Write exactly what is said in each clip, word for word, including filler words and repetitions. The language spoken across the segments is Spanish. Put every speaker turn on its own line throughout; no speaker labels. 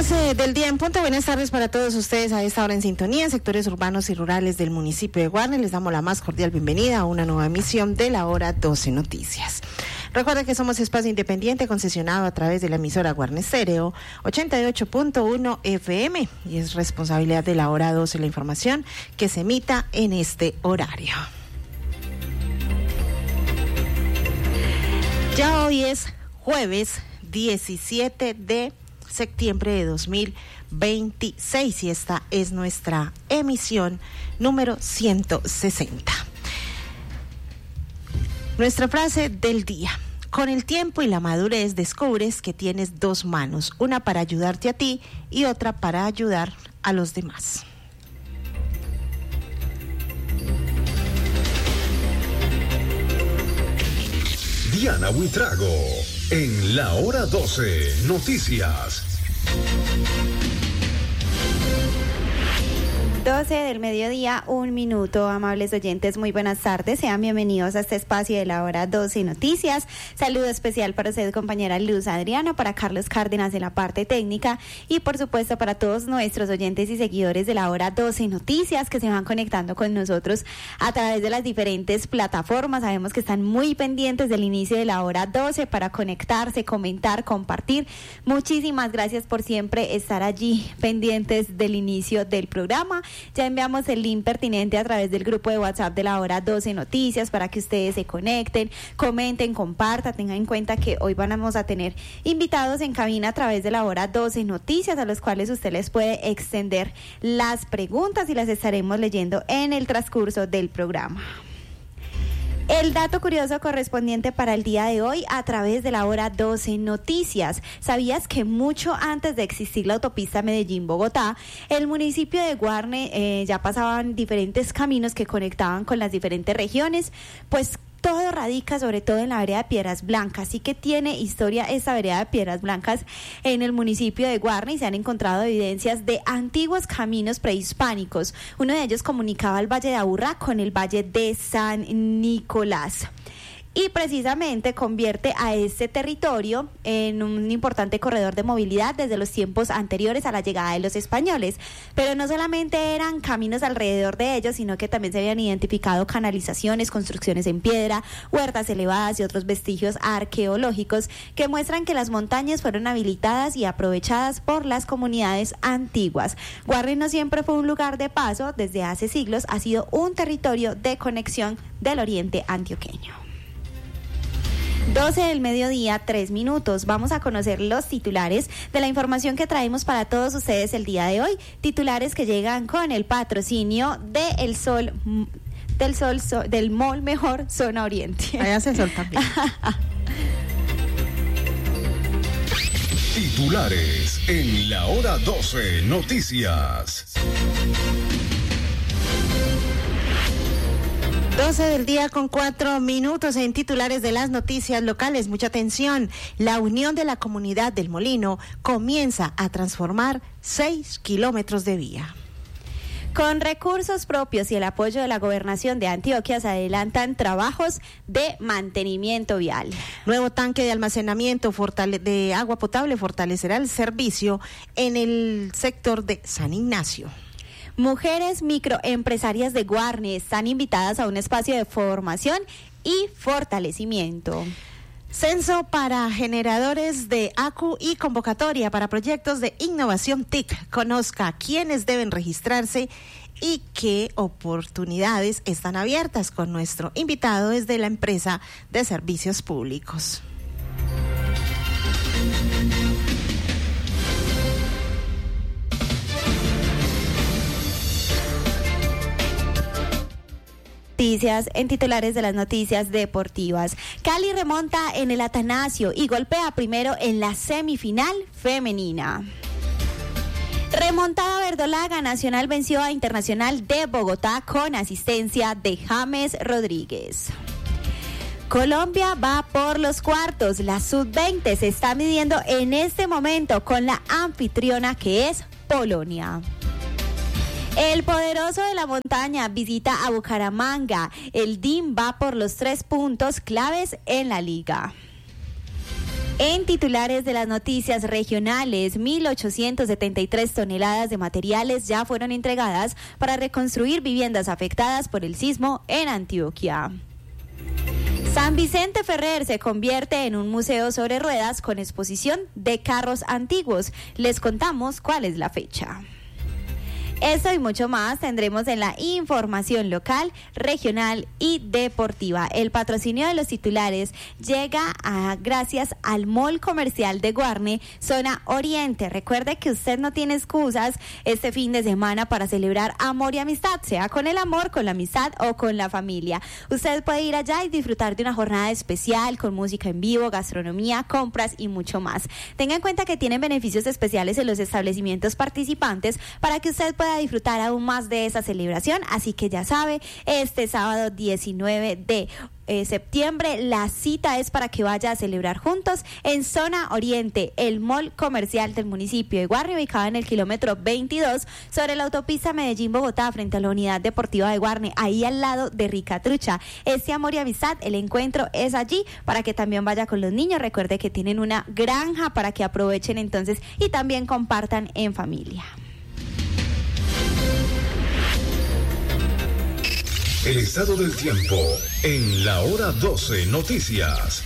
doce del día en punto. Buenas tardes para todos ustedes a esta hora en sintonía en sectores urbanos y rurales del municipio de Guarne. Les damos la más cordial bienvenida a una nueva emisión de la hora doce Noticias. Recuerden que somos espacio independiente concesionado a través de la emisora Guarne Estéreo ochenta y ocho punto uno F M y es responsabilidad de la hora doce la información que se emita en este horario. Ya hoy es jueves diecisiete de septiembre de dos mil veintiséis y esta es nuestra emisión número ciento sesenta. Nuestra frase del día: con el tiempo y la madurez descubres que tienes dos manos, una para ayudarte a ti y otra para ayudar a los demás.
Diana Buitrago, en la hora doce Noticias.
doce del mediodía, un minuto, amables oyentes, muy buenas tardes, sean bienvenidos a este espacio de la hora doce Noticias. Saludo especial para usted, compañera Luz Adriano, para Carlos Cárdenas en la parte técnica y por supuesto para todos nuestros oyentes y seguidores de la hora doce Noticias que se van conectando con nosotros a través de las diferentes plataformas. Sabemos que están muy pendientes del inicio de la hora doce para conectarse, comentar, compartir. Muchísimas gracias por siempre estar allí pendientes del inicio del programa. Ya enviamos el link pertinente a través del grupo de WhatsApp de la hora doce Noticias para que ustedes se conecten, comenten, compartan. Tengan en cuenta que hoy vamos a tener invitados en cabina a través de la hora doce Noticias, a los cuales usted les puede extender las preguntas y las estaremos leyendo en el transcurso del programa. El dato curioso correspondiente para el día de hoy a través de la hora doce Noticias. ¿Sabías que mucho antes de existir la autopista Medellín-Bogotá, el municipio de Guarne eh, ya pasaban diferentes caminos que conectaban con las diferentes regiones? Pues todo radica sobre todo en la vereda de Piedras Blancas, así que tiene historia esta vereda de Piedras Blancas en el municipio de Guarne y se han encontrado evidencias de antiguos caminos prehispánicos. Uno de ellos comunicaba el Valle de Aburrá con el Valle de San Nicolás. Y precisamente convierte a este territorio en un importante corredor de movilidad desde los tiempos anteriores a la llegada de los españoles. Pero no solamente eran caminos alrededor de ellos, sino que también se habían identificado canalizaciones, construcciones en piedra, huertas elevadas y otros vestigios arqueológicos que muestran que las montañas fueron habilitadas y aprovechadas por las comunidades antiguas. Guarne no siempre fue un lugar de paso, desde hace siglos ha sido un territorio de conexión del oriente antioqueño. doce del mediodía, tres minutos. Vamos a conocer los titulares de la información que traemos para todos ustedes el día de hoy. Titulares que llegan con el patrocinio de El Sol, del Sol, so, del Mall Mejor Zona Oriente.
Allá hace sol también.
Titulares en la hora doce Noticias.
doce del día con cuatro minutos en titulares de las noticias locales. Mucha atención. La unión de la comunidad del Molino comienza a transformar seis kilómetros de vía.
Con recursos propios y el apoyo de la Gobernación de Antioquia se adelantan trabajos de mantenimiento vial.
Nuevo tanque de almacenamiento fortale- de agua potable fortalecerá el servicio en el sector de San Ignacio.
Mujeres microempresarias de Guarne están invitadas a un espacio de formación y fortalecimiento.
Censo para generadores de A C U y convocatoria para proyectos de innovación T I C. Conozca quiénes deben registrarse y qué oportunidades están abiertas con nuestro invitado desde la empresa de servicios públicos.
Noticias en titulares de las noticias deportivas. Cali remonta en el Atanasio y golpea primero en la semifinal femenina. Remontada verdolaga, Nacional venció a Internacional de Bogotá con asistencia de James Rodríguez. Colombia va por los cuartos. La sub veinte se está midiendo en este momento con la anfitriona que es Polonia. El poderoso de la montaña visita a Bucaramanga. El D I M va por los tres puntos claves en la liga. En titulares de las noticias regionales, mil ochocientas setenta y tres toneladas de materiales ya fueron entregadas para reconstruir viviendas afectadas por el sismo en Antioquia. San Vicente Ferrer se convierte en un museo sobre ruedas con exposición de carros antiguos. Les contamos cuál es la fecha. Esto y mucho más tendremos en la información local, regional y deportiva. El patrocinio de los titulares llega a, gracias al Mall Comercial de Guarne, zona Oriente. Recuerde que usted no tiene excusas este fin de semana para celebrar amor y amistad, sea con el amor, con la amistad o con la familia. Usted puede ir allá y disfrutar de una jornada especial con música en vivo, gastronomía, compras y mucho más. Tenga en cuenta que tienen beneficios especiales en los establecimientos participantes para que usted pueda disfrutar aún más de esa celebración, así que ya sabe, este sábado diecinueve de septiembre la cita es para que vaya a celebrar juntos en Zona Oriente, el mall comercial del municipio de Guarne, ubicado en el kilómetro veintidós sobre la autopista Medellín-Bogotá, frente a la unidad deportiva de Guarne, ahí al lado de Ricatrucha. Este amor y amistad, el encuentro es allí para que también vaya con los niños. Recuerde que tienen una granja para que aprovechen entonces y también compartan en familia.
El estado del tiempo en la hora doce Noticias.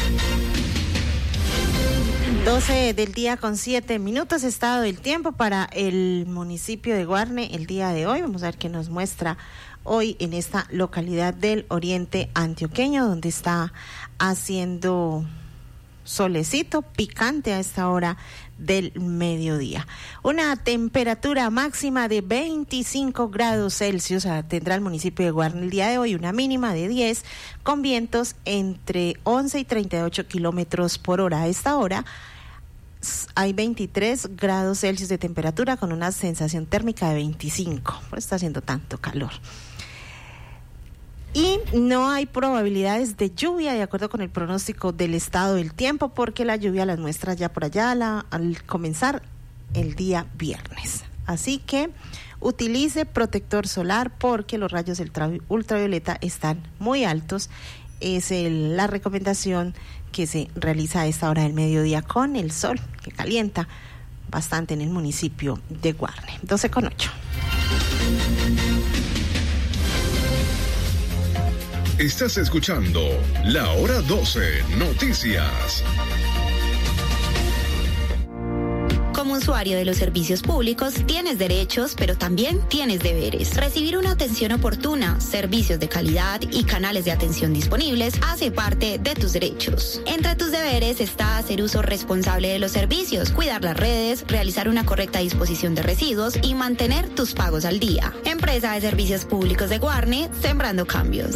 doce del día con siete minutos, estado del tiempo para el municipio de Guarne el día de hoy. Vamos a ver qué nos muestra hoy en esta localidad del oriente antioqueño, donde está haciendo solecito picante a esta hora del mediodía. Una temperatura máxima de veinticinco grados Celsius tendrá el municipio de Guarne el día de hoy, una mínima de diez, con vientos entre once y treinta y ocho kilómetros por hora. A esta hora hay veintitrés grados Celsius de temperatura con una sensación térmica de veinticinco. Por eso está haciendo tanto calor. Y no hay probabilidades de lluvia de acuerdo con el pronóstico del estado del tiempo, porque la lluvia las muestra ya por allá la, al comenzar el día viernes. Así que utilice protector solar porque los rayos ultravioleta están muy altos. Es el, la recomendación que se realiza a esta hora del mediodía con el sol que calienta bastante en el municipio de Guarne. doce con ocho.
Estás escuchando La Hora doce Noticias.
Como usuario de los servicios públicos, tienes derechos, pero también tienes deberes. Recibir una atención oportuna, servicios de calidad y canales de atención disponibles hace parte de tus derechos. Entre tus deberes está hacer uso responsable de los servicios, cuidar las redes, realizar una correcta disposición de residuos y mantener tus pagos al día. Empresa de Servicios Públicos de Guarne, sembrando cambios.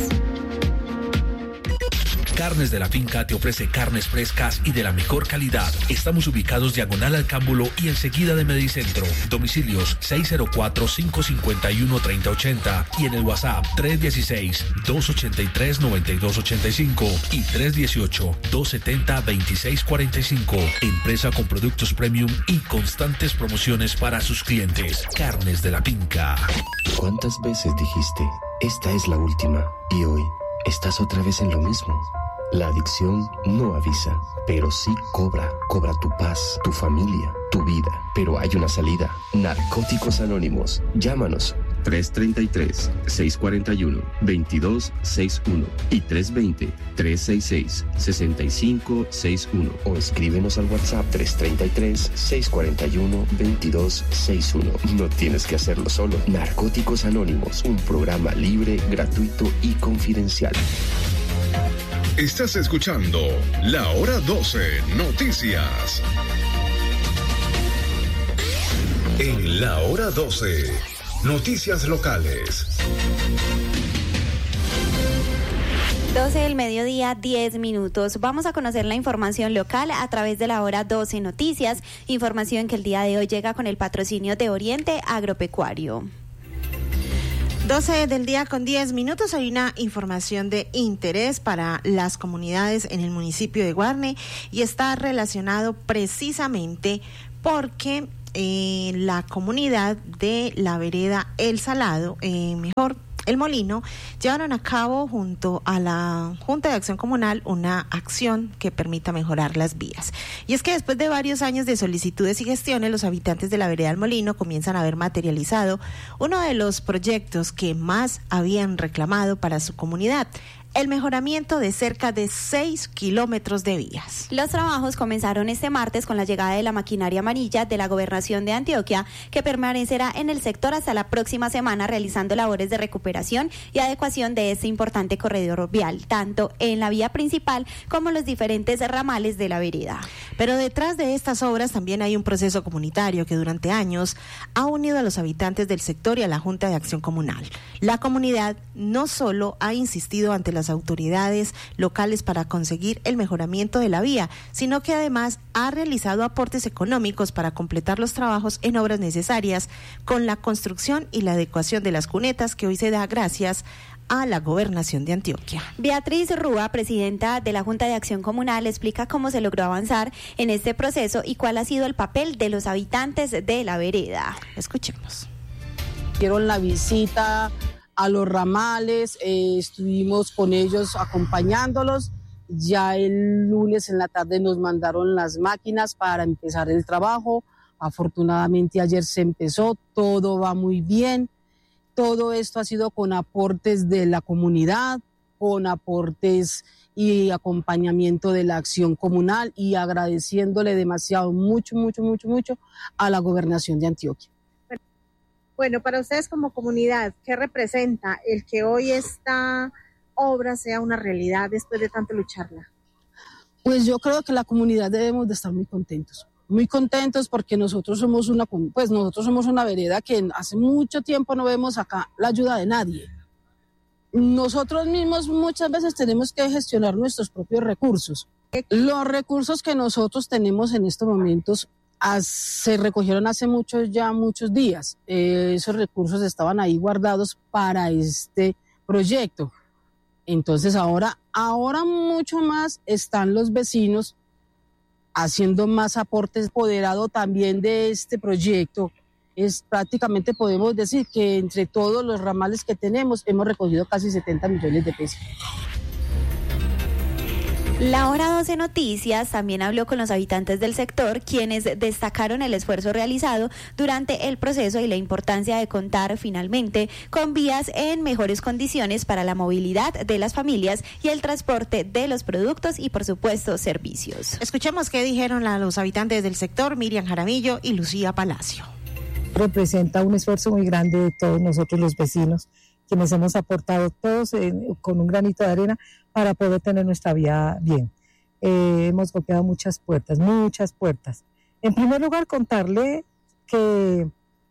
Carnes de la Finca te ofrece carnes frescas y de la mejor calidad. Estamos ubicados diagonal al Cámbulo y enseguida de Medicentro. Domicilios seis cero cuatro, cinco cinco uno, tres cero ocho cero y en el WhatsApp tres uno seis, dos ocho tres, nueve dos ocho cinco y tres uno ocho, dos siete cero, dos seis cuatro cinco. Empresa con productos premium y constantes promociones para sus clientes. Carnes de la Finca.
¿Cuántas veces dijiste, esta es la última? Y hoy estás otra vez en lo mismo. La adicción no avisa, pero sí cobra. Cobra tu paz, tu familia, tu vida. Pero hay una salida. Narcóticos Anónimos. Llámanos. tres tres tres, seis cuatro uno, dos dos seis uno y tres dos cero, tres seis seis, seis cinco seis uno. O escríbenos al WhatsApp tres tres tres, seis cuatro uno, dos dos seis uno. No tienes que hacerlo solo. Narcóticos Anónimos, un programa libre, gratuito y confidencial.
Estás escuchando La Hora doce Noticias. En La Hora doce, noticias locales.
doce del mediodía, diez minutos. Vamos a conocer la información local a través de La Hora doce Noticias. Información que el día de hoy llega con el patrocinio de Oriente Agropecuario.
doce del día con diez minutos. Hay una información de interés para las comunidades en el municipio de Guarne y está relacionado precisamente porque eh, la comunidad de la vereda El Salado, eh, mejor El Molino llevaron a cabo junto a la Junta de Acción Comunal una acción que permita mejorar las vías. Y es que después de varios años de solicitudes y gestiones, los habitantes de la vereda del Molino comienzan a ver materializado uno de los proyectos que más habían reclamado para su comunidad: el mejoramiento de cerca de seis kilómetros de vías.
Los trabajos comenzaron este martes con la llegada de la maquinaria amarilla de la Gobernación de Antioquia, que permanecerá en el sector hasta la próxima semana realizando labores de recuperación y adecuación de este importante corredor vial, tanto en la vía principal como en los diferentes ramales de la vereda.
Pero detrás de estas obras también hay un proceso comunitario que durante años ha unido a los habitantes del sector y a la Junta de Acción Comunal. La comunidad no solo ha insistido ante las autoridades locales para conseguir el mejoramiento de la vía, sino que además ha realizado aportes económicos para completar los trabajos en obras necesarias con la construcción y la adecuación de las cunetas, que hoy se da gracias a la Gobernación de Antioquia.
Beatriz Rúa, presidenta de la Junta de Acción Comunal, explica cómo se logró avanzar en este proceso y cuál ha sido el papel de los habitantes de la vereda.
Escuchemos.
Hicieron la visita a los ramales, eh, estuvimos con ellos acompañándolos. Ya el lunes en la tarde nos mandaron las máquinas para empezar el trabajo. Afortunadamente ayer se empezó, todo va muy bien. Todo esto ha sido con aportes de la comunidad, con aportes y acompañamiento de la acción comunal, y agradeciéndole demasiado, mucho, mucho, mucho, mucho a la Gobernación de Antioquia.
Bueno, para ustedes como comunidad, ¿qué representa el que hoy esta obra sea una realidad después de tanto lucharla?
Pues yo creo que la comunidad debemos de estar muy contentos, muy contentos porque nosotros somos una, pues nosotros somos una vereda que hace mucho tiempo no vemos acá la ayuda de nadie. Nosotros mismos muchas veces tenemos que gestionar nuestros propios recursos. Los recursos que nosotros tenemos en estos momentos se recogieron hace muchos, ya muchos días. Eh, esos recursos estaban ahí guardados para este proyecto. Entonces ahora, ahora mucho más están los vecinos haciendo más aportes, apoderado también de este proyecto. Es prácticamente, podemos decir que entre todos los ramales que tenemos hemos recogido casi setenta millones de pesos.
La Hora doce Noticias también habló con los habitantes del sector, quienes destacaron el esfuerzo realizado durante el proceso y la importancia de contar finalmente con vías en mejores condiciones para la movilidad de las familias y el transporte de los productos y, por supuesto, servicios.
Escuchemos qué dijeron a los habitantes del sector Miriam Jaramillo y Lucía Palacio.
Representa un esfuerzo muy grande de todos nosotros los vecinos, quienes hemos aportado todos eh, con un granito de arena para poder tener nuestra vía bien. Eh, hemos golpeado muchas puertas, muchas puertas. En primer lugar, contarle que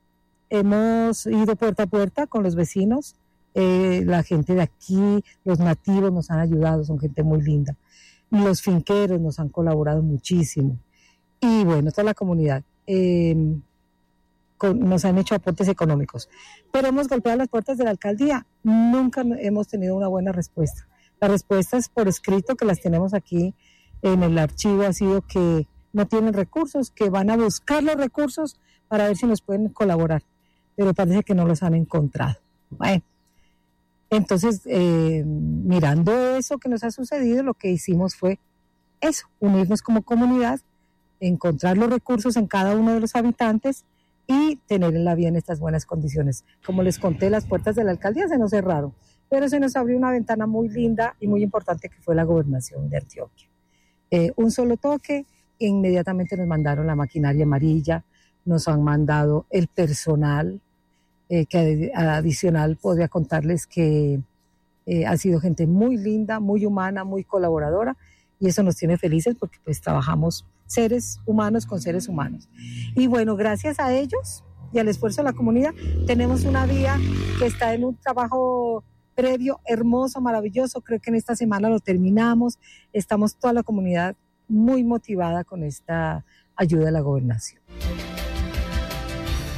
hemos ido puerta a puerta con los vecinos. Eh, la gente de aquí, los nativos nos han ayudado, son gente muy linda. Los finqueros nos han colaborado muchísimo. Y bueno, toda la comunidad. Eh, nos han hecho aportes económicos, pero hemos golpeado las puertas de la alcaldía, nunca hemos tenido una buena respuesta. Las respuestas por escrito que las tenemos aquí en el archivo ha sido que no tienen recursos, que van a buscar los recursos para ver si nos pueden colaborar, pero parece que no los han encontrado. Bueno, entonces eh, mirando eso que nos ha sucedido, lo que hicimos fue eso, unirnos como comunidad, encontrar los recursos en cada uno de los habitantes y tener en la vía en estas buenas condiciones. Como les conté, las puertas de la alcaldía se nos cerraron, pero se nos abrió una ventana muy linda y muy importante que fue la Gobernación de Antioquia. Eh, un solo toque, inmediatamente nos mandaron la maquinaria amarilla, nos han mandado el personal, eh, que adicional podría contarles que eh, ha sido gente muy linda, muy humana, muy colaboradora, y eso nos tiene felices porque pues trabajamos seres humanos con seres humanos. Y bueno, gracias a ellos y al esfuerzo de la comunidad, tenemos una vía que está en un trabajo previo, hermoso, maravilloso. Creo que en esta semana lo terminamos. Estamos toda la comunidad muy motivada con esta ayuda de la gobernación.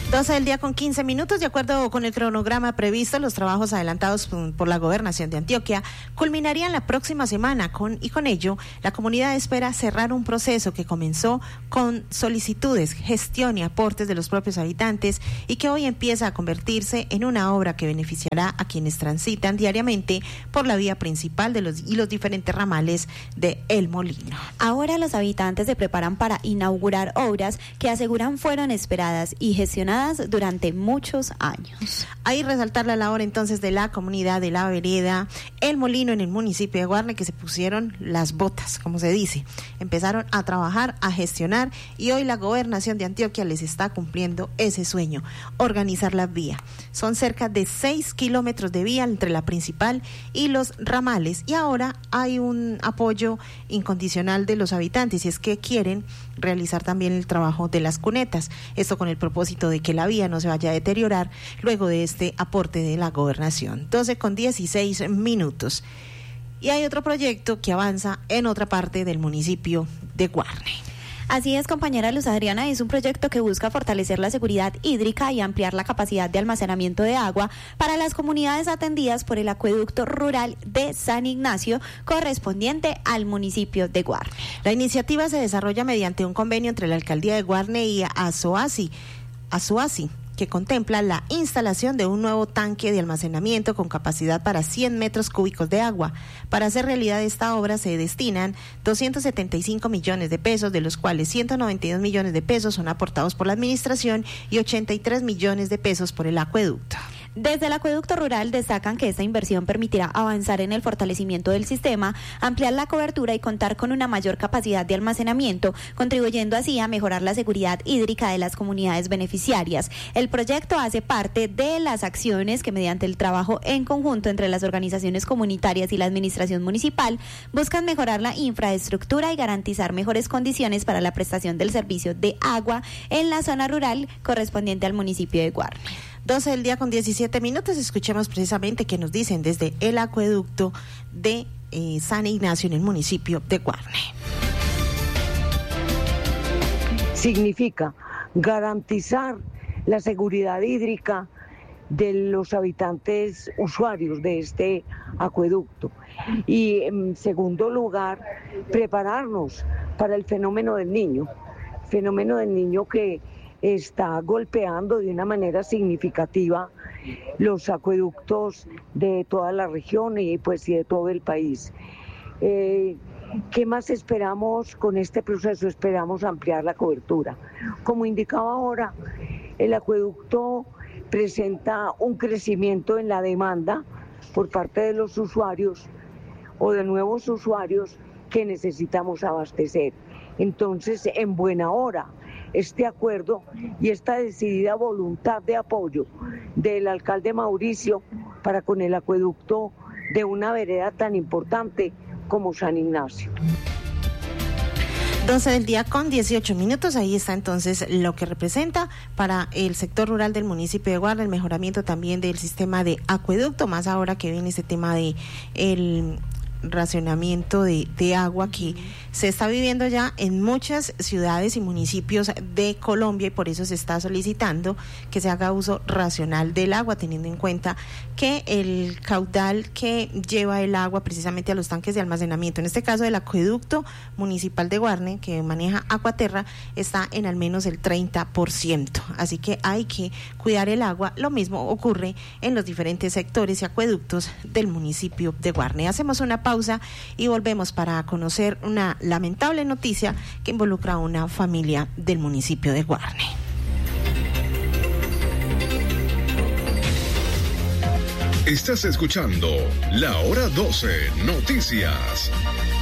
doce del día con quince minutos. De acuerdo con el cronograma previsto, los trabajos adelantados por la Gobernación de Antioquia culminarían la próxima semana con, y con ello la comunidad espera cerrar un proceso que comenzó con solicitudes, gestión y aportes de los propios habitantes y que hoy empieza a convertirse en una obra que beneficiará a quienes transitan diariamente por la vía principal de los y los diferentes ramales de El Molino.
Ahora los habitantes se preparan para inaugurar obras que aseguran fueron esperadas y gestionadas durante muchos años.
Ahí resaltar la labor entonces de la comunidad de la vereda El Molino en el municipio de Guarne, que se pusieron las botas, como se dice, empezaron a trabajar, a gestionar, y hoy la Gobernación de Antioquia les está cumpliendo ese sueño, organizar la vía. Son cerca de seis kilómetros de vía entre la principal y los ramales, y ahora hay un apoyo incondicional de los habitantes, y es que quieren realizar también el trabajo de las cunetas, esto con el propósito de que la vía no se vaya a deteriorar luego de este aporte de la Gobernación. doce con dieciséis minutos. Y hay otro proyecto que avanza en otra parte del municipio de Guarne.
Así es, compañera Luz Adriana, es un proyecto que busca fortalecer la seguridad hídrica y ampliar la capacidad de almacenamiento de agua para las comunidades atendidas por el acueducto rural de San Ignacio, correspondiente al municipio de Guarne.
La iniciativa se desarrolla mediante un convenio entre la Alcaldía de Guarne y Azoasi, Azoasi, que contempla la instalación de un nuevo tanque de almacenamiento con capacidad para cien metros cúbicos de agua. Para hacer realidad esta obra se destinan doscientos setenta y cinco millones de pesos, de los cuales ciento noventa y dos millones de pesos son aportados por la administración y ochenta y tres millones de pesos por el acueducto.
Desde el acueducto rural destacan que esta inversión permitirá avanzar en el fortalecimiento del sistema, ampliar la cobertura y contar con una mayor capacidad de almacenamiento, contribuyendo así a mejorar la seguridad hídrica de las comunidades beneficiarias. El proyecto hace parte de las acciones que, mediante el trabajo en conjunto entre las organizaciones comunitarias y la administración municipal, buscan mejorar la infraestructura y garantizar mejores condiciones para la prestación del servicio de agua en la zona rural correspondiente al municipio de Guarne.
doce del día con diecisiete minutos, escuchemos precisamente qué nos dicen desde el acueducto de eh, San Ignacio en el municipio de Guarne.
Significa garantizar la seguridad hídrica de los habitantes usuarios de este acueducto y, en segundo lugar, prepararnos para el fenómeno del niño, fenómeno del niño que está golpeando de una manera significativa los acueductos de toda la región y pues y de todo el país. Eh, ¿Qué más esperamos con este proceso? Esperamos ampliar la cobertura. Como indicaba ahora, el acueducto presenta un crecimiento en la demanda por parte de los usuarios o de nuevos usuarios que necesitamos abastecer. Entonces, en buena hora, este acuerdo y esta decidida voluntad de apoyo del alcalde Mauricio para con el acueducto de una vereda tan importante como San Ignacio.
doce del día con dieciocho minutos, ahí está entonces lo que representa para el sector rural del municipio de Guarne, el mejoramiento también del sistema de acueducto, más ahora que viene ese tema de el racionamiento de, de agua que se está viviendo ya en muchas ciudades y municipios de Colombia, y por eso se está solicitando que se haga uso racional del agua, teniendo en cuenta que el caudal que lleva el agua precisamente a los tanques de almacenamiento, en este caso del acueducto municipal de Guarne, que maneja Acuaterra, está en al menos el treinta por ciento, así que hay que cuidar el agua. Lo mismo ocurre en los diferentes sectores y acueductos del municipio de Guarne. Hacemos una pausa y volvemos para conocer una lamentable noticia que involucra a una familia del municipio de Guarne.
Estás escuchando La Hora doce Noticias.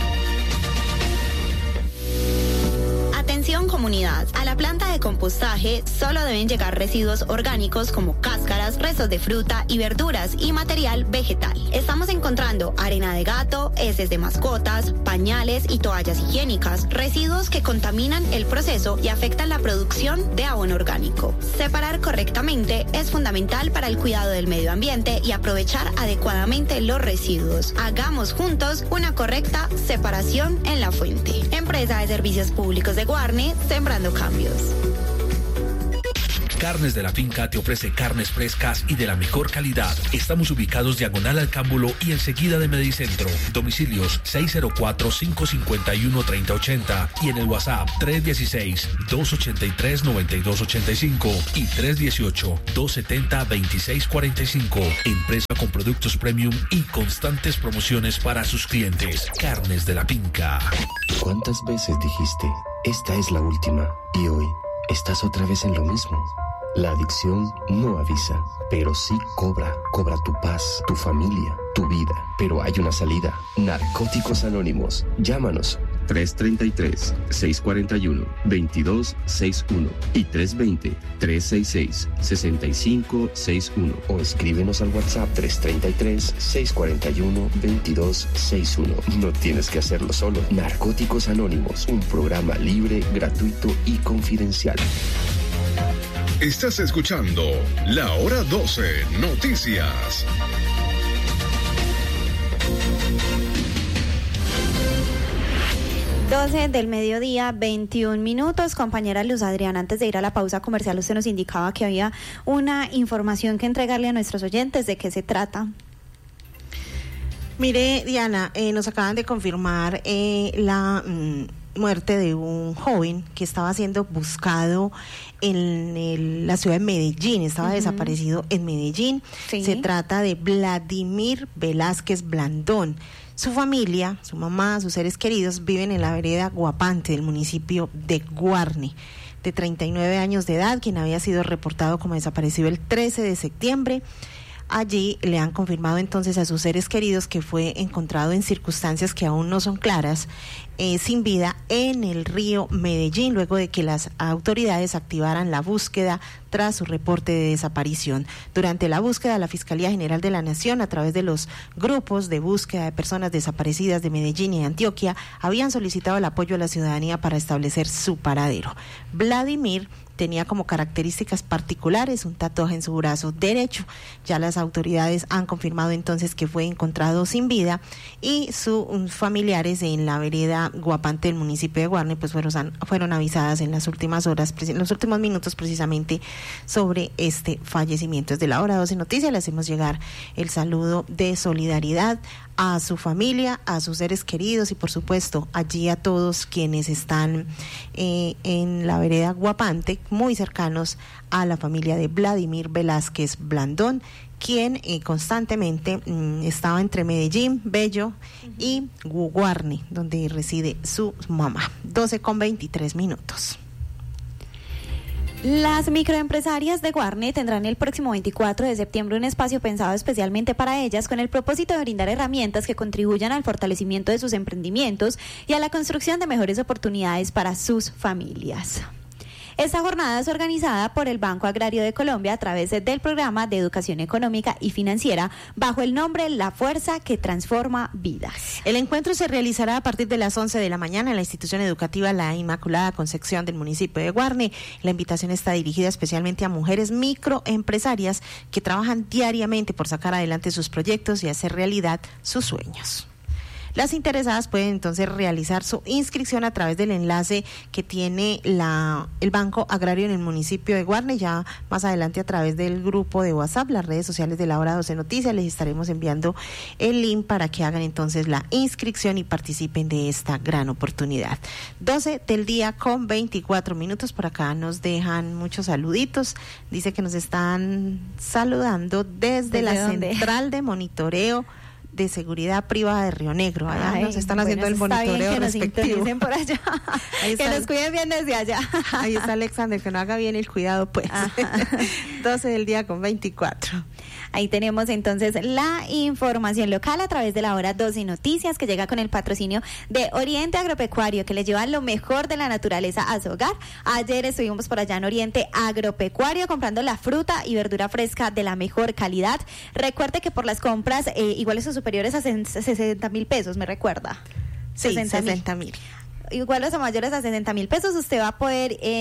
Atención comunidad, a la planta de compostaje solo deben llegar residuos orgánicos como cáscaras, restos de fruta y verduras y material vegetal. Estamos encontrando arena de gato, heces de mascotas, pañales y toallas higiénicas, residuos que contaminan el proceso y afectan la producción de abono orgánico. Separar correctamente es fundamental para el cuidado del medio ambiente y aprovechar adecuadamente los residuos. Hagamos juntos una correcta separación en la fuente. Empresa de Servicios Públicos de Guarne, sembrando cambios.
Carnes de la Finca te ofrece carnes frescas y de la mejor calidad. Estamos ubicados diagonal al Cámbulo y enseguida de Medicentro. Domicilios seis cero cuatro, cinco cinco uno, tres cero ocho cero y en el WhatsApp tres uno seis, dos ocho tres, nueve dos ocho cinco y tres uno ocho, dos siete cero, dos seis cuatro cinco. Empresa con productos premium y constantes promociones para sus clientes. Carnes de la Finca.
¿Cuántas veces dijiste, esta es la última? Y hoy estás otra vez en lo mismo. La adicción no avisa, pero sí cobra. Cobra tu paz, tu familia, tu vida. Pero hay una salida. Narcóticos Anónimos. Llámanos.
tres tres tres, seis cuatro uno, dos dos seis uno y tres dos cero, tres seis seis, seis cinco seis uno.
O escríbenos al WhatsApp tres tres tres, seis cuatro uno, dos dos seis uno. No tienes que hacerlo solo. Narcóticos Anónimos, un programa libre, gratuito y confidencial.
Estás escuchando La Hora doce Noticias.
doce del mediodía, veintiún minutos. Compañera Luz Adriana, antes de ir a la pausa comercial, usted nos indicaba que había una información que entregarle a nuestros oyentes. ¿De qué se trata?
Mire, Diana, eh, nos acaban de confirmar eh, la mm, muerte de un joven que estaba siendo buscado en el, la ciudad de Medellín, estaba uh-huh. desaparecido en Medellín. Sí. Se trata de Vladimir Velázquez Blandón. Su familia, su mamá, sus seres queridos viven en la vereda Guapante del municipio de Guarne, de treinta y nueve años de edad, quien había sido reportado como desaparecido el trece de septiembre. Allí le han confirmado entonces a sus seres queridos que fue encontrado en circunstancias que aún no son claras, eh, sin vida, en el río Medellín, luego de que las autoridades activaran la búsqueda tras su reporte de desaparición. Durante la búsqueda, la Fiscalía General de la Nación, a través de los grupos de búsqueda de personas desaparecidas de Medellín y Antioquia, habían solicitado el apoyo a la ciudadanía para establecer su paradero. Vladimir tenía como características particulares un tatuaje en su brazo derecho. Ya las autoridades han confirmado entonces que fue encontrado sin vida y sus familiares en la vereda Guapante del municipio de Guarne pues fueron, fueron avisadas en las últimas horas, en los últimos minutos precisamente, sobre este fallecimiento. Desde la Hora doce Noticias le hacemos llegar el saludo de solidaridad a su familia, a sus seres queridos y por supuesto allí a todos quienes están eh, en la vereda Guapante, muy cercanos a la familia de Vladimir Velázquez Blandón, quien eh, constantemente mm, estaba entre Medellín, Bello uh-huh. y Guarne, donde reside su mamá. doce con veintitrés minutos.
Las microempresarias de Guarne tendrán el próximo veinticuatro de septiembre un espacio pensado especialmente para ellas con el propósito de brindar herramientas que contribuyan al fortalecimiento de sus emprendimientos y a la construcción de mejores oportunidades para sus familias. Esta jornada es organizada por el Banco Agrario de Colombia a través del Programa de Educación Económica y Financiera bajo el nombre La Fuerza que Transforma Vidas.
El encuentro se realizará a partir de las once de la mañana en la institución educativa La Inmaculada Concepción del municipio de Guarne. La invitación está dirigida especialmente a mujeres microempresarias que trabajan diariamente por sacar adelante sus proyectos y hacer realidad sus sueños. Las interesadas pueden entonces realizar su inscripción a través del enlace que tiene la, el Banco Agrario en el municipio de Guarne. Ya más adelante a través del grupo de WhatsApp, las redes sociales de la Hora doce Noticias, les estaremos enviando el link para que hagan entonces la inscripción y participen de esta gran oportunidad. doce del día con veinticuatro minutos. Por acá nos dejan muchos saluditos. Dice que nos están saludando desde, ¿Desde la dónde? Central de Monitoreo de Seguridad Privada de Río Negro. Allá Ay, nos están haciendo bueno, el monitoreo bien, que respectivo. Nos por allá.
Ahí que nos cuiden bien desde allá.
Ahí está Alexander, que no haga bien el cuidado, pues. doce del día con veinticuatro.
Ahí tenemos entonces la información local a través de la Hora doce Noticias, que llega con el patrocinio de Oriente Agropecuario, que le lleva lo mejor de la naturaleza a su hogar. Ayer estuvimos por allá en Oriente Agropecuario comprando la fruta y verdura fresca de la mejor calidad. Recuerde que por las compras eh, iguales o superiores a sesenta mil pesos, ¿me recuerda?
Sí, sesenta mil.
Igual los mayores a sesenta mil pesos, usted va a poder eh,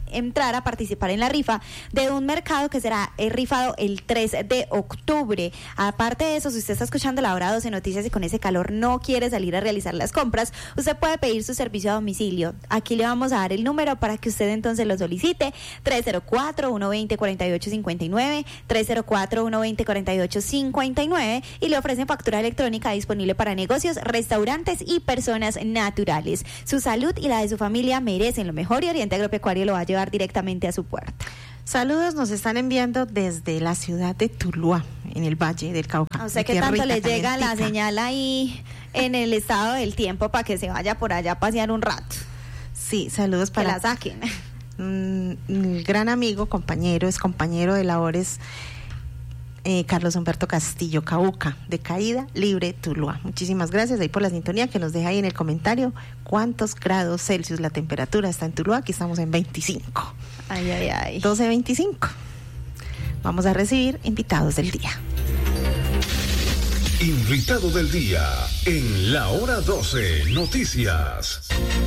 entrar a participar en la rifa de un mercado que será eh, rifado el tres de octubre. Aparte de eso, si usted está escuchando la hora doce Noticias y con ese calor no quiere salir a realizar las compras, usted puede pedir su servicio a domicilio. Aquí le vamos a dar el número para que usted entonces lo solicite: tres cero cuatro, uno dos cero, cuatro ocho cinco nueve, tres cero cuatro, uno dos cero, cuatro ocho cinco nueve, y le ofrecen factura electrónica disponible para negocios, restaurantes y personas naturales. Su salud y la de su familia merecen lo mejor y Oriente Agropecuario lo va a llevar directamente a su puerta.
Saludos nos están enviando desde la ciudad de Tuluá, en el Valle del Cauca.
O sea que tanto le llega la señal ahí en el estado del tiempo para que se vaya por allá a pasear un rato.
Sí, saludos para...
Que la saquen.
Mm, el gran amigo, compañero, es compañero de labores, eh, Carlos Humberto Castillo Cauca, de Caída Libre, Tuluá. Muchísimas gracias ahí por la sintonía, que nos deja ahí en el comentario cuántos grados Celsius la temperatura está en Tuluá. Aquí estamos en veinticinco.
Ay, ay, ay.
doce veinticinco. Vamos a recibir invitados del día.
Invitado del día en la hora doce Noticias.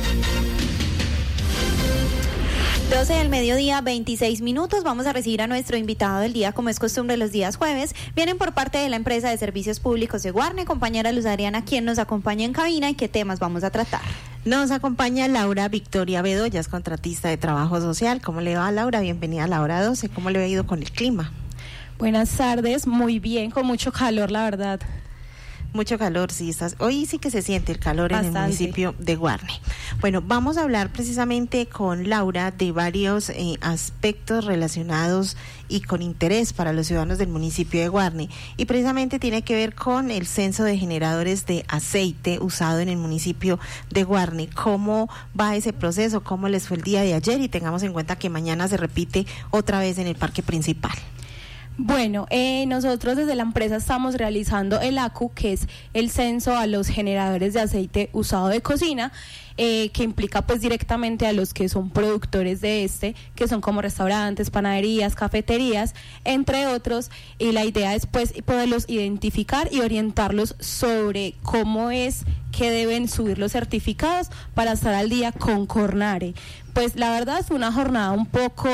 doce del mediodía, veintiséis minutos. Vamos a recibir a nuestro invitado del día, como es costumbre los días jueves. Vienen por parte de la empresa de servicios públicos de Guarne, compañera Luz Adriana, quien nos acompaña en cabina y qué temas vamos a tratar.
Nos acompaña Laura Victoria Bedoya, es contratista de trabajo social. ¿Cómo le va, Laura? Bienvenida a la hora doce. ¿Cómo le ha ido con el clima?
Buenas tardes, muy bien, con mucho calor, la verdad.
Mucho calor, sí, estás. Hoy sí que se siente el calor Bastante. En el municipio de Guarne. Bueno, vamos a hablar precisamente con Laura de varios eh, aspectos relacionados y con interés para los ciudadanos del municipio de Guarne. Y precisamente tiene que ver con el censo de generadores de aceite usado en el municipio de Guarne. ¿Cómo va ese proceso? ¿Cómo les fue el día de ayer? Y tengamos en cuenta que mañana se repite otra vez en el parque principal.
Bueno, eh, nosotros desde la empresa estamos realizando el A C U, que es el censo a los generadores de aceite usado de cocina, eh, que implica pues directamente a los que son productores de este, que son como restaurantes, panaderías, cafeterías, entre otros, y la idea es pues poderlos identificar y orientarlos sobre cómo es que deben subir los certificados para estar al día con Cornare. Pues la verdad fue una jornada un poco...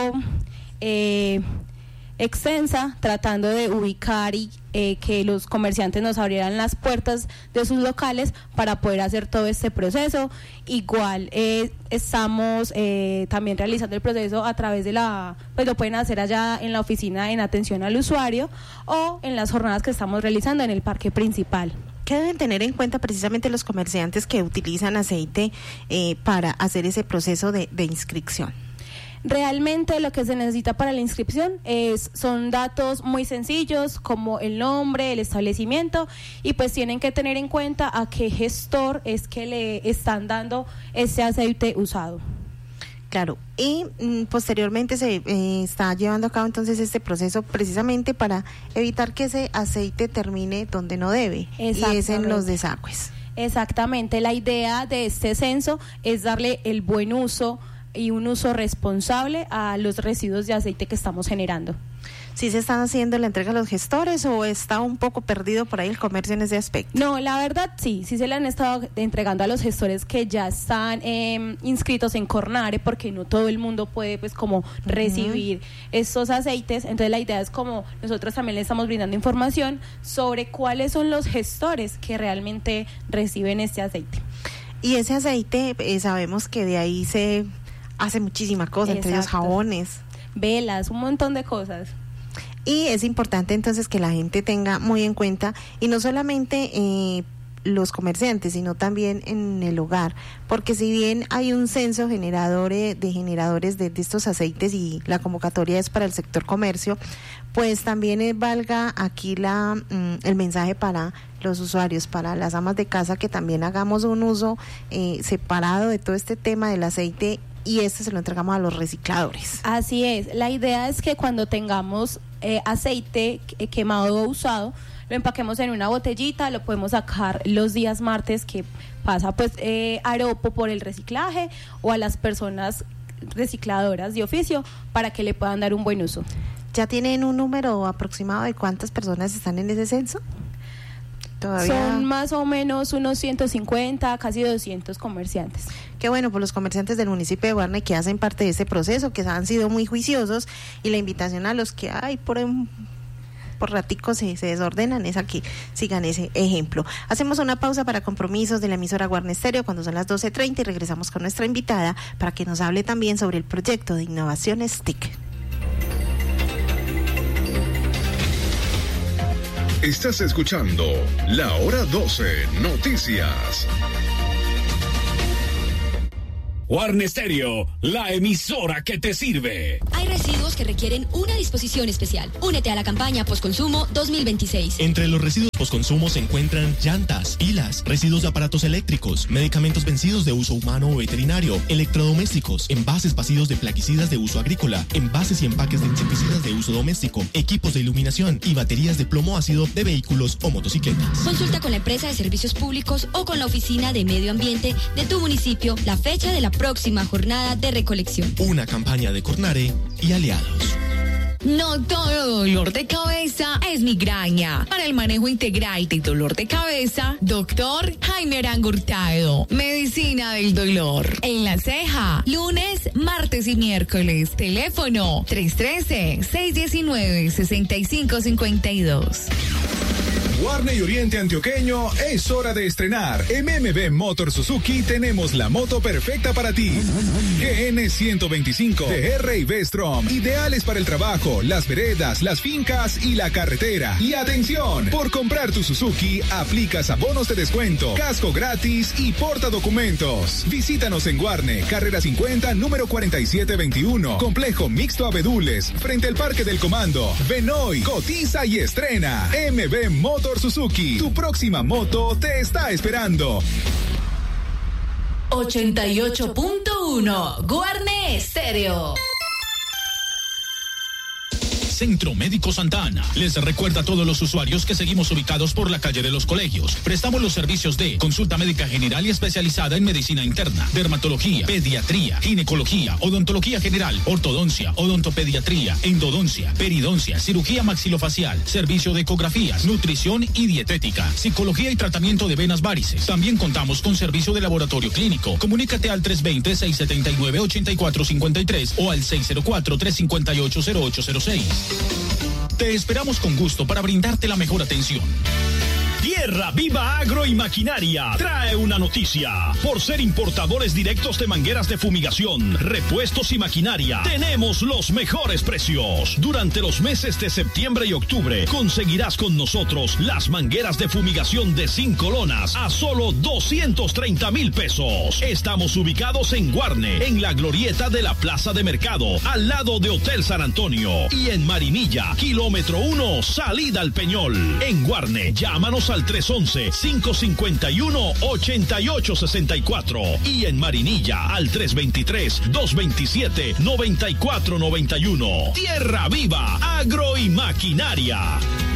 Eh, extensa, tratando de ubicar y eh, que los comerciantes nos abrieran las puertas de sus locales para poder hacer todo este proceso. Igual eh, estamos eh, también realizando el proceso a través de la, pues lo pueden hacer allá en la oficina en atención al usuario o en las jornadas que estamos realizando en el parque principal.
¿Qué deben tener en cuenta precisamente los comerciantes que utilizan aceite eh, para hacer ese proceso de, de inscripción?
Realmente lo que se necesita para la inscripción es, son datos muy sencillos como el nombre, el establecimiento, y pues tienen que tener en cuenta a qué gestor es que le están dando ese aceite usado.
Claro, y mm, posteriormente se eh, está llevando a cabo entonces este proceso precisamente para evitar que ese aceite termine donde no debe, y es en los desagües.
Exactamente, la idea de este censo es darle el buen uso y un uso responsable a los residuos de aceite que estamos generando.
¿Sí se están haciendo la entrega a los gestores o está un poco perdido por ahí el comercio en ese aspecto?
No, la verdad sí, sí se le han estado entregando a los gestores que ya están eh, inscritos en Cornare, porque no todo el mundo puede pues como recibir uh-huh. estos aceites. Entonces la idea es como nosotros también le estamos brindando información sobre cuáles son los gestores que realmente reciben este aceite.
Y ese aceite eh, sabemos que de ahí se hace muchísimas cosas, Exacto. entre ellos jabones,
velas, un montón de cosas.
Y es importante entonces que la gente tenga muy en cuenta, y no solamente eh, los comerciantes, sino también en el hogar, porque si bien hay un censo generador eh, de generadores de, de estos aceites y la convocatoria es para el sector comercio, pues también eh, valga aquí la mm, el mensaje para los usuarios, para las amas de casa, que también hagamos un uso eh, separado de todo este tema del aceite, y este se lo entregamos a los recicladores.
Así es, la idea es que cuando tengamos eh, aceite quemado o usado, lo empaquemos en una botellita, lo podemos sacar los días martes que pasa pues eh, aropo por el reciclaje o a las personas recicladoras de oficio para que le puedan dar un buen uso.
¿Ya tienen un número aproximado de cuántas personas están en ese censo? Todavía.
Son más o menos unos ciento cincuenta, casi doscientos comerciantes.
Qué bueno por los comerciantes del municipio de Guarne que hacen parte de ese proceso, que han sido muy juiciosos, y la invitación a los que hay por por ratico se, se desordenan es a que sigan ese ejemplo. Hacemos una pausa para compromisos de la emisora Guarne Estéreo cuando son las doce treinta y regresamos con nuestra invitada para que nos hable también sobre el proyecto de innovación S T I C.
Estás escuchando La Hora doce Noticias.
Guarne Estéreo, la emisora que te sirve.
Hay residuos que requieren una disposición especial. Únete a la campaña Postconsumo dos mil veintiséis.
Entre los residuos postconsumo se encuentran llantas, pilas, residuos de aparatos eléctricos, medicamentos vencidos de uso humano o veterinario, electrodomésticos, envases vacíos de plaguicidas de uso agrícola, envases y empaques de insecticidas de uso doméstico, equipos de iluminación y baterías de plomo ácido de vehículos o motocicletas.
Consulta con la empresa de servicios públicos o con la oficina de medio ambiente de tu municipio la fecha de la próxima jornada de recolección.
Una campaña de Cornare y aliados.
No todo dolor de cabeza es migraña. Para el manejo integral de dolor de cabeza, doctor Jaime Arango Hurtado. Medicina del dolor. En La Ceja, lunes, martes y miércoles. Teléfono tres uno tres, seis uno nueve, seis cinco cinco dos.
Guarne y Oriente Antioqueño, es hora de estrenar. En M M B Motor Suzuki tenemos la moto perfecta para ti. G N ciento veinticinco T R y V-Strom, ideales para el trabajo, las veredas, las fincas y la carretera. Y atención, por comprar tu Suzuki, aplicas abonos de descuento, casco gratis y porta documentos. Visítanos en Guarne, carrera cincuenta, número cuarenta y siete veintiuno, complejo mixto Abedules, frente al Parque del Comando. Ven hoy, cotiza y estrena. M B Motor Suzuki, tu próxima moto te está esperando.
ochenta y ocho punto uno Guarne Estéreo.
Centro Médico Santa Ana les recuerda a todos los usuarios que seguimos ubicados por la calle de los Colegios. Prestamos los servicios de consulta médica general y especializada en medicina interna, dermatología, pediatría, ginecología, odontología general, ortodoncia, odontopediatría, endodoncia, peridoncia, cirugía maxilofacial, servicio de ecografías, nutrición y dietética, psicología y tratamiento de venas varices. También contamos con servicio de laboratorio clínico. Comunícate al tres dos cero, seis siete nueve, ocho cuatro cinco tres o al seis cero cuatro, tres cinco ocho, cero ocho cero seis. Te esperamos con gusto para brindarte la mejor atención.
Tierra Viva Agro y Maquinaria trae una noticia. Por ser importadores directos de mangueras de fumigación, repuestos y maquinaria, tenemos los mejores precios. Durante los meses de septiembre y octubre conseguirás con nosotros las mangueras de fumigación de cinco lonas a solo doscientos treinta mil pesos. Estamos ubicados en Guarne, en la glorieta de la Plaza de Mercado, al lado de Hotel San Antonio, y en Marinilla, kilómetro uno, salida al Peñol. En Guarne, llámanos al tres once, cinco cinco uno, ocho ocho seis cuatro y en Marinilla al tres veintitrés, dos veintisiete, noventa y cuatro noventa y uno. Tierra Viva, Agro y Maquinaria.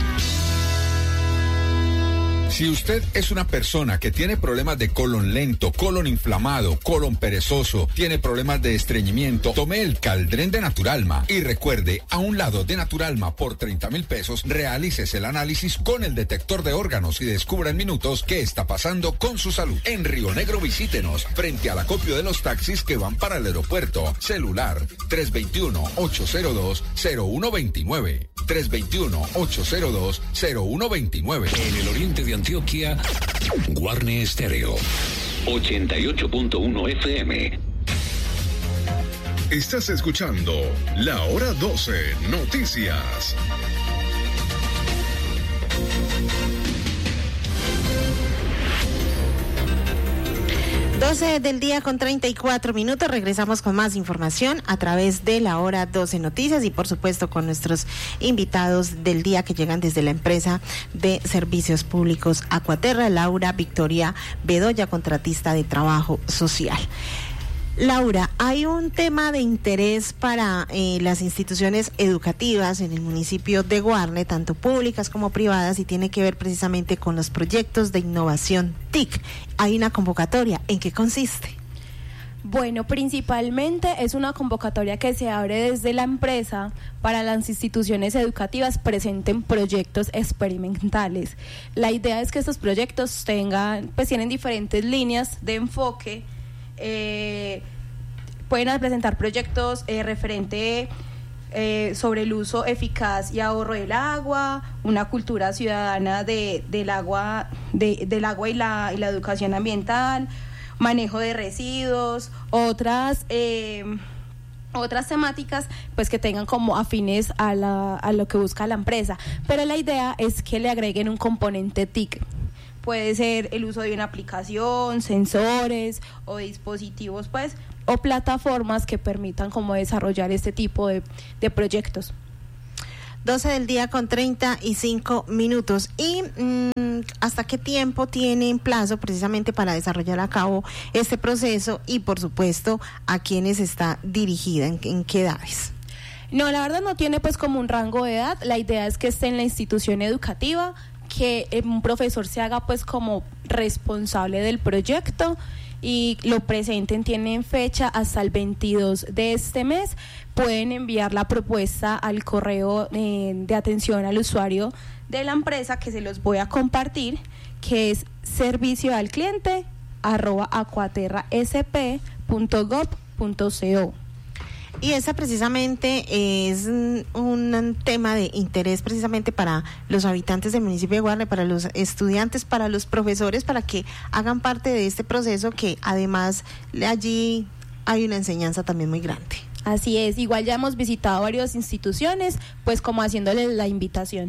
Si usted es una persona que tiene problemas de colon lento, colon inflamado, colon perezoso, tiene problemas de estreñimiento, tome el Caldren de Naturalma y recuerde, a un lado de Naturalma por treinta mil pesos, realícese el análisis con el detector de órganos y descubra en minutos qué está pasando con su salud. En Río Negro visítenos, frente al acopio de los taxis que van para el aeropuerto. Celular tres dos uno, ocho cero dos, cero uno dos nueve. tres dos uno, ocho cero dos, cero uno dos nueve.
En el oriente de Antioquia, Guarne Estéreo, ochenta y ocho punto uno F M.
Estás escuchando La Hora doce Noticias.
doce del día con treinta y cuatro minutos. Regresamos con más información a través de La Hora doce Noticias y por supuesto con nuestros invitados del día que llegan desde la empresa de servicios públicos Acuaterra, Laura Victoria Bedoya, contratista de trabajo social. Laura, hay un tema de interés para eh, las instituciones educativas en el municipio de Guarne, tanto públicas como privadas, y tiene que ver precisamente con los proyectos de innovación T I C. Hay una convocatoria, ¿en qué consiste?
Bueno, principalmente es una convocatoria que se abre desde la empresa para las instituciones educativas presenten proyectos experimentales. La idea es que estos proyectos tengan, pues tienen diferentes líneas de enfoque. Eh, pueden presentar proyectos eh, referente eh, sobre el uso eficaz y ahorro del agua, una cultura ciudadana de, del agua, de, del agua y la, y la educación ambiental, manejo de residuos, otras eh, otras temáticas pues que tengan como afines a, la, a lo que busca la empresa, pero la idea es que le agreguen un componente T I C. Puede ser el uso de una aplicación, sensores o dispositivos pues o plataformas que permitan como desarrollar este tipo de, de proyectos.
doce del día con treinta y cinco minutos. ¿Y mmm, hasta qué tiempo tienen plazo precisamente para desarrollar a cabo este proceso y por supuesto a quiénes está dirigida, en, en qué edades?
No, la verdad no tiene pues como un rango de edad. La idea es que esté en la institución educativa, que un profesor se haga pues como responsable del proyecto y lo presenten. Tienen fecha hasta el veintidós de este mes. Pueden enviar la propuesta al correo eh, de atención al usuario de la empresa, que se los voy a compartir, que es servicio al cliente arroba aquaterrasp punto gov punto co.
Y esa precisamente es un tema de interés precisamente para los habitantes del municipio de Guarne, para los estudiantes, para los profesores, para que hagan parte de este proceso, que además allí hay una enseñanza también muy grande.
Así es, igual ya hemos visitado varias instituciones, pues como haciéndoles la invitación.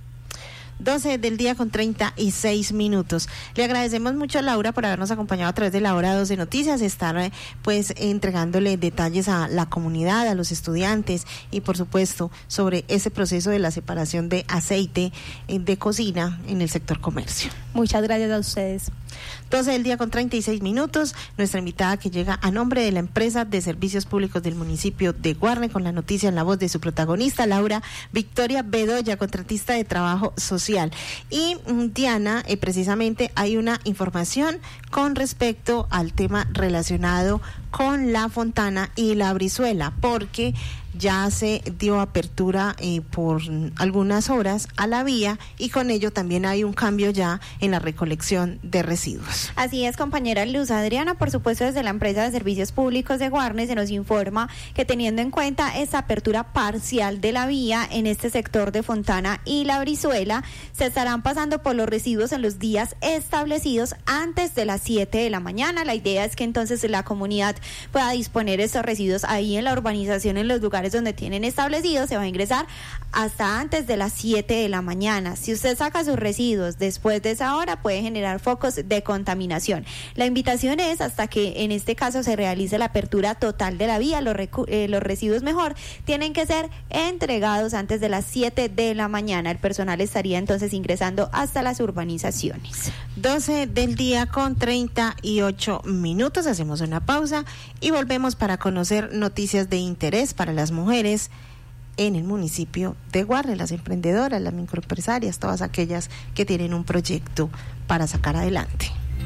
doce del día con treinta y seis minutos. Le agradecemos mucho a Laura por habernos acompañado a través de la hora doce Noticias, estar eh, pues entregándole detalles a la comunidad, a los estudiantes y por supuesto sobre ese proceso de la separación de aceite eh, de cocina en el sector comercio.
Muchas gracias a ustedes.
doce del día con treinta y seis minutos, nuestra invitada que llega a nombre de la empresa de servicios públicos del municipio de Guarne, con la noticia en la voz de su protagonista, Laura Victoria Bedoya, contratista de trabajo social. Y Diana, eh, precisamente hay una información con respecto al tema relacionado con la Fontana y la Brizuela, porque ya se dio apertura eh, por algunas horas a la vía y con ello también hay un cambio ya en la recolección de residuos.
Así es, compañera Luz Adriana, por supuesto desde la empresa de servicios públicos de Guarne se nos informa que teniendo en cuenta esa apertura parcial de la vía en este sector de Fontana y la Brizuela, se estarán pasando por los residuos en los días establecidos antes de las siete de la mañana. La idea es que entonces la comunidad pueda disponer estos residuos ahí en la urbanización, en los lugares donde tienen establecidos. Se va a ingresar hasta antes de las siete de la mañana. Si usted saca sus residuos después de esa hora, puede generar focos de contaminación. La invitación es hasta que en este caso se realice la apertura total de la vía. Los, recu- eh, los residuos mejor tienen que ser entregados antes de las siete de la mañana. El personal estaría entonces ingresando hasta las urbanizaciones.
doce del día con treinta y ocho minutos. Hacemos una pausa y volvemos para conocer noticias de interés para las mujeres en el municipio de Guarne, las emprendedoras, las microempresarias, todas aquellas que tienen un proyecto para sacar adelante.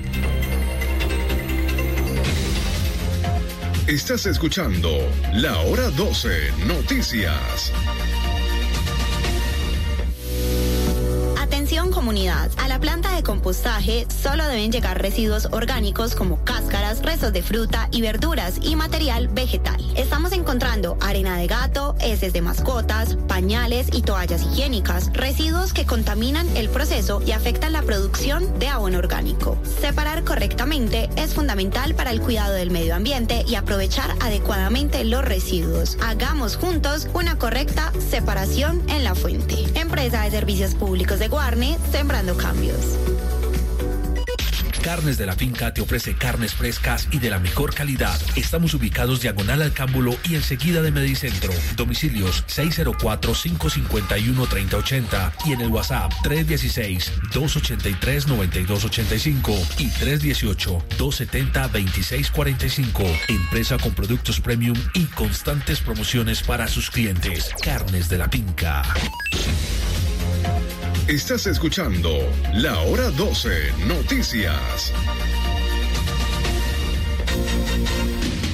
Estás escuchando La Hora doce Noticias.
Atención comunidad, a la planta de compostaje solo deben llegar residuos orgánicos como cáscaras, restos de fruta y verduras y material vegetal. Estamos encontrando arena de gato, heces de mascotas, pañales y toallas higiénicas, residuos que contaminan el proceso y afectan la producción de abono orgánico. Separar correctamente es fundamental para el cuidado del medio ambiente y aprovechar adecuadamente los residuos. Hagamos juntos una correcta separación en la fuente. Empresa de Servicios Públicos de Guarne, sembrando cambios.
Carnes de la Finca te ofrece carnes frescas y de la mejor calidad. Estamos ubicados diagonal al Cámbulo y enseguida de Medicentro. Domicilios seis cero cuatro, cinco cinco uno, tres cero ocho cero y en el WhatsApp tres uno seis, dos ocho tres, nueve dos ocho cinco y tres uno ocho, dos siete cero, dos seis cuatro cinco. Empresa con productos premium y constantes promociones para sus clientes. Carnes de la Finca.
Estás escuchando La Hora doce Noticias.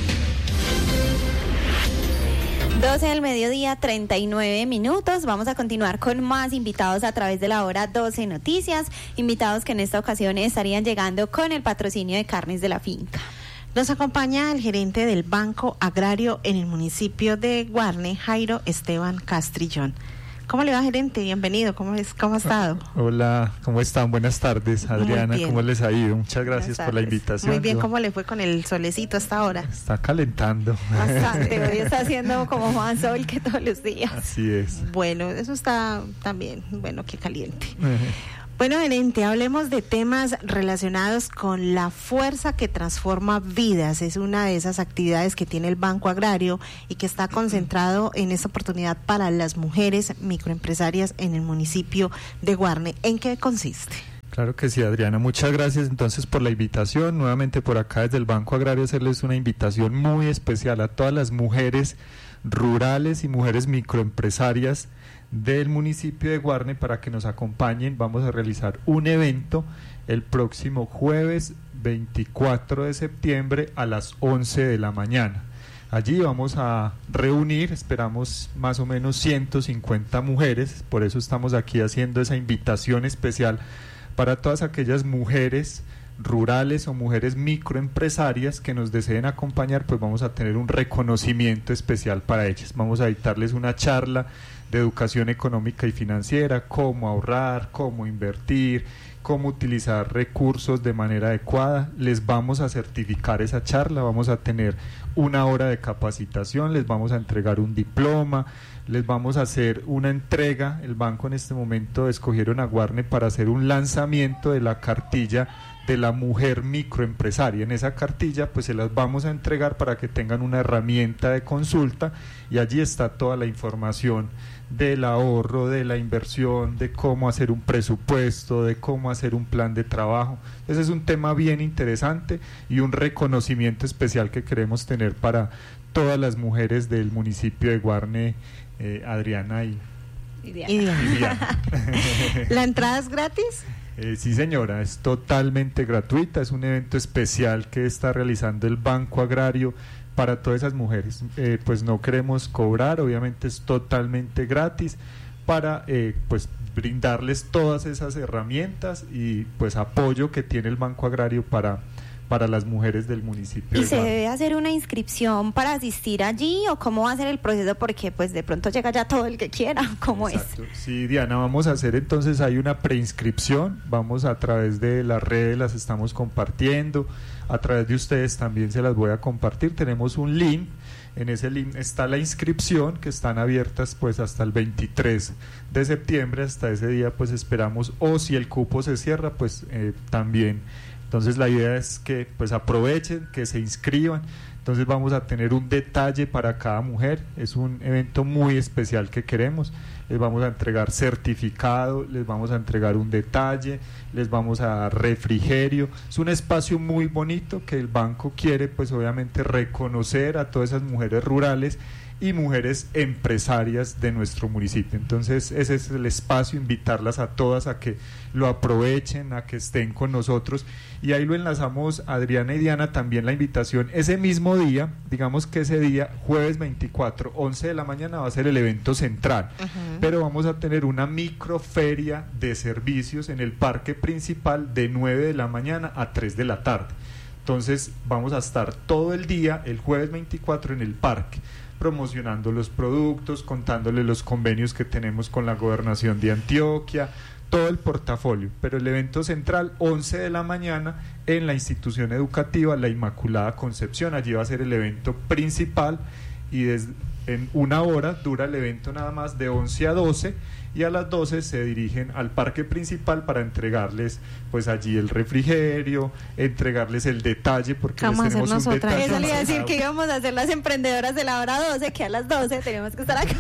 doce del mediodía, treinta y nueve minutos. Vamos a continuar con más invitados a través de la hora doce Noticias. Invitados que en esta ocasión estarían llegando con el patrocinio de Carnes de la Finca.
Nos acompaña el gerente del Banco Agrario en el municipio de Guarne, Jairo Esteban Castrillón. ¿Cómo le va, gerente? Bienvenido. ¿Cómo es? ¿Cómo ha estado?
Hola, ¿cómo están? Buenas tardes, Adriana. ¿Cómo les ha ido? Muchas gracias por la invitación.
Muy bien,
Yo...
¿cómo le fue con el solecito hasta ahora?
Está calentando.
Bastante, hoy está haciendo como más sol que todos los días.
Así es.
Bueno, eso está también, bueno, que caliente. Bueno, gerente, hablemos de temas relacionados con la fuerza que transforma vidas. Es una de esas actividades que tiene el Banco Agrario y que está concentrado en esta oportunidad para las mujeres microempresarias en el municipio de Guarne. ¿En qué consiste?
Claro que sí, Adriana. Muchas gracias entonces por la invitación. Nuevamente por acá desde el Banco Agrario hacerles una invitación muy especial a todas las mujeres rurales y mujeres microempresarias del municipio de Guarne para que nos acompañen. Vamos a realizar un evento el próximo jueves veinticuatro de septiembre a las once de la mañana. Allí vamos a reunir, esperamos más o menos ciento cincuenta mujeres, por eso estamos aquí haciendo esa invitación especial para todas aquellas mujeres rurales o mujeres microempresarias que nos deseen acompañar. Pues vamos a tener un reconocimiento especial para ellas. Vamos a dictarles una charla de educación económica y financiera, cómo ahorrar, cómo invertir, cómo utilizar recursos de manera adecuada. Les vamos a certificar esa charla, vamos a tener una hora de capacitación, les vamos a entregar un diploma, les vamos a hacer una entrega. El banco en este momento escogieron a Guarne para hacer un lanzamiento de la cartilla de la mujer microempresaria. En esa cartilla pues se las vamos a entregar para que tengan una herramienta de consulta y allí está toda la información del ahorro, de la inversión, de cómo hacer un presupuesto, de cómo hacer un plan de trabajo. Ese es un tema bien interesante y un reconocimiento especial que queremos tener para todas las mujeres del municipio de Guarne, eh, Adriana y,
y Diana. Y Diana. ¿La entrada es gratis?
Eh, sí, señora, es totalmente gratuita, es un evento especial que está realizando el Banco Agrario para todas esas mujeres. Eh, pues no queremos cobrar, obviamente es totalmente gratis para eh, pues brindarles todas esas herramientas y pues apoyo que tiene el Banco Agrario para para las mujeres del municipio.
¿Y se debe hacer una inscripción para asistir allí o cómo va a ser el proceso? Porque pues de pronto llega ya todo el que quiera, ¿cómo
Exacto.
es?
Sí, Diana, vamos a hacer entonces, hay una preinscripción, vamos a través de las redes, las estamos compartiendo, a través de ustedes también se las voy a compartir, tenemos un link, en ese link está la inscripción, que están abiertas pues hasta el veintitrés de septiembre, hasta ese día pues esperamos, o si el cupo se cierra pues eh, también. Entonces la idea es que pues aprovechen, que se inscriban. Entonces vamos a tener un detalle para cada mujer, es un evento muy especial que queremos. Les vamos a entregar certificado, les vamos a entregar un detalle, les vamos a dar refrigerio. Es un espacio muy bonito que el banco quiere pues obviamente reconocer a todas esas mujeres rurales y mujeres empresarias de nuestro municipio. Entonces ese es el espacio, invitarlas a todas a que lo aprovechen, a que estén con nosotros, y ahí lo enlazamos Adriana y Diana también la invitación. Ese mismo día, digamos que ese día, jueves veinticuatro, once de la mañana va a ser el evento central, uh-huh. pero vamos a tener una microferia de servicios en el parque principal de nueve de la mañana a tres de la tarde. Entonces vamos a estar todo el día, el jueves veinticuatro, en el parque, promocionando los productos, contándole los convenios que tenemos con la gobernación de Antioquia, todo el portafolio, pero el evento central, once de la mañana, en la institución educativa La Inmaculada Concepción. Allí va a ser el evento principal y desde, en una hora dura el evento nada más, de once a doce, y a las doce se dirigen al parque principal para entregarles pues allí el refrigerio, entregarles el detalle, porque les tenemos un
nosotras?
detalle.
Eso le iba a decir que íbamos a hacer las emprendedoras de la hora doce, que a las doce teníamos que estar acá.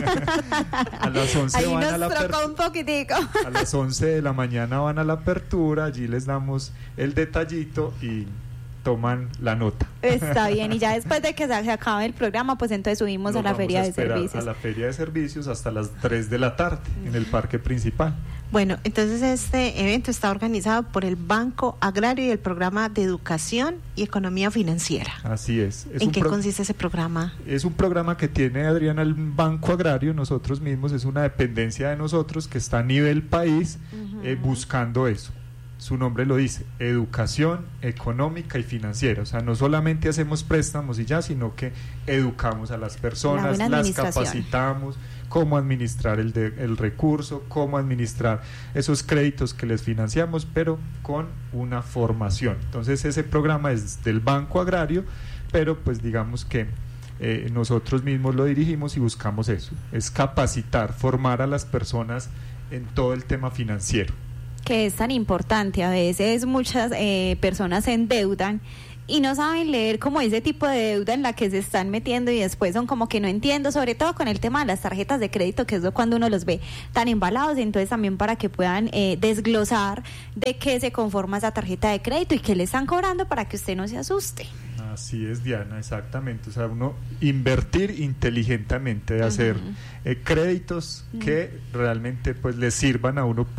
A las once
ahí
van
nos
a la
trocó un poquitico.
A las once de la mañana van a la apertura, allí les damos el detallito y toman la nota.
Está bien, y ya después de que se acabe el programa, pues entonces subimos
Nos
a la feria
a
de servicios.
A la feria de servicios hasta las tres de la tarde, en el parque principal.
Bueno, entonces este evento está organizado por el Banco Agrario y el Programa de Educación y Economía Financiera.
Así es. es
¿En
un
qué
pro-
consiste ese programa?
Es un programa que tiene, Adriana, el Banco Agrario, nosotros mismos, es una dependencia de nosotros que está a nivel país uh-huh. eh, buscando eso. Su nombre lo dice, educación económica y financiera. O sea, no solamente hacemos préstamos y ya, sino que educamos a las personas, las capacitamos, cómo administrar el, de, el recurso, cómo administrar esos créditos que les financiamos, pero con una formación. Entonces ese programa es del Banco Agrario, pero pues digamos que eh, nosotros mismos lo dirigimos y buscamos eso, es capacitar, formar a las personas en todo el tema financiero.
Que es tan importante. A veces muchas eh, personas se endeudan y no saben leer como ese tipo de deuda en la que se están metiendo y después son como que no entiendo, sobre todo con el tema de las tarjetas de crédito, que es cuando uno los ve tan embalados. Entonces también para que puedan eh, desglosar de qué se conforma esa tarjeta de crédito y qué le están cobrando para que usted no se asuste.
Así es, Diana, exactamente. O sea, uno invertir inteligentemente, de hacer uh-huh. eh, créditos uh-huh. que realmente pues le sirvan a uno